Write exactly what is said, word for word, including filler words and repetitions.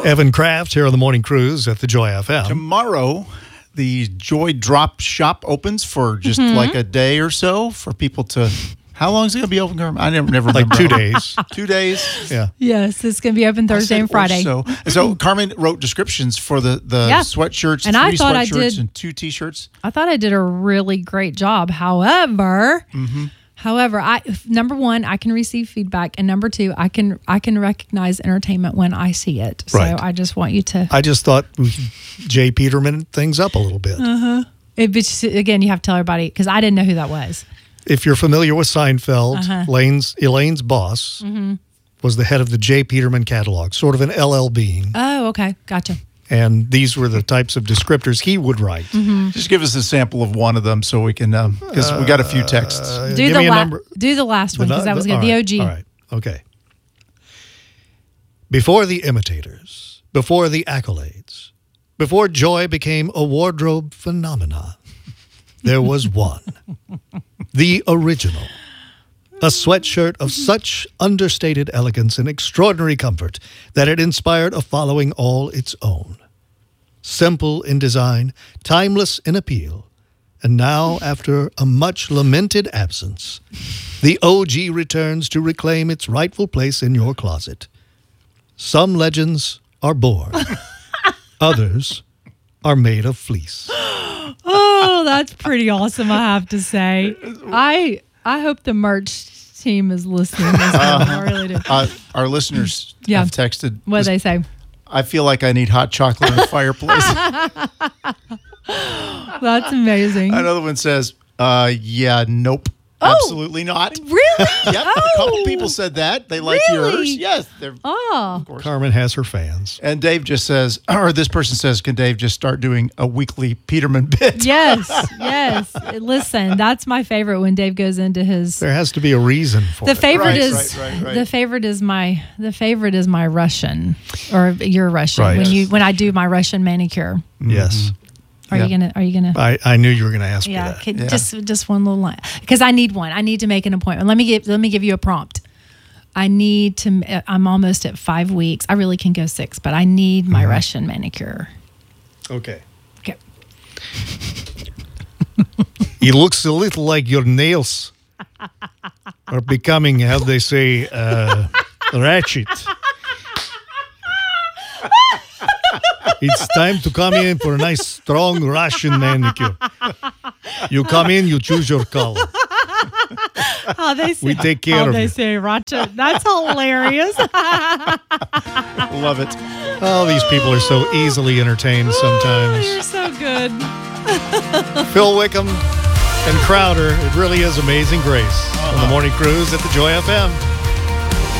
Evan Kraft here on the Morning Cruise at the Joy F M. Tomorrow, the Joy Drop Shop opens for just mm-hmm. like a day or so for people to... How long is it going to be open, Carmen? I never, never like remember. two days. Two days? Yeah. Yes, it's going to be open Thursday and Friday. So, so Carmen wrote descriptions for the, the yeah. sweatshirts, and three I thought sweatshirts I did, and two T-shirts. I thought I did a really great job. However, mm-hmm. however, I number one, I can receive feedback, and number two, I can I can recognize entertainment when I see it. So right. I just want you to. I just thought we could Jay Peterman things up a little bit. Uh-huh. It, but again, you have to tell everybody because I didn't know who that was. If you're familiar with Seinfeld, uh-huh. Elaine's, Elaine's boss mm-hmm. was the head of the Jay Peterman catalog, sort of an L L being. Oh, okay. Gotcha. And these were the types of descriptors he would write. Mm-hmm. Just give us a sample of one of them so we can, because um, we got a few texts. Uh, do, give the me a la- number. do the last one because that was good. The right, O G. All right. Okay. Before the imitators, before the accolades, before Joy became a wardrobe phenomena, there was one. The original. A sweatshirt of such understated elegance and extraordinary comfort that it inspired a following all its own. Simple in design, timeless in appeal, and now, after a much lamented absence, the O G returns to reclaim its rightful place in your closet. Some legends are born. Others are made of fleece. Oh, that's pretty awesome, I have to say. I I hope the merch team is listening. This uh, I really do. Uh, our listeners yeah. have texted. What do they say? I feel like I need hot chocolate in a fireplace. That's amazing. Another one says, uh, yeah, nope. Oh, absolutely not. Really? Yep. Oh, a couple people said that. They like really? yours. Yes. They're, oh. of course. Carmen has her fans. And Dave just says, or this person says, can Dave just start doing a weekly Peterman bit? Yes. Yes. Listen, that's my favorite when Dave goes into his. There has to be a reason for the it. favorite right, is right, right, right. the favorite is my the favorite is my Russian or your Russian right. when you when I do my Russian manicure. Yes. Are yeah. you gonna? Are you gonna? I, I knew you were going to ask Yeah, me that. could, yeah. just just one little line because I need one. I need to make an appointment. Let me give let me give you a prompt. I need to. I'm almost at five weeks. I really can go six, but I need my mm-hmm. Russian manicure. Okay. Okay. It looks a little like your nails are becoming, how they say, uh, ratchet. It's time to come in for a nice, strong Russian manicure. You come in, you choose your color. How they say, we take care how of they you. say Racha. That's hilarious. Love it. Oh, these people are so easily entertained sometimes. Oh, you're so good. Phil Wickham and Crowder. It really is Amazing Grace uh-huh. on the Morning Cruise at the Joy F M.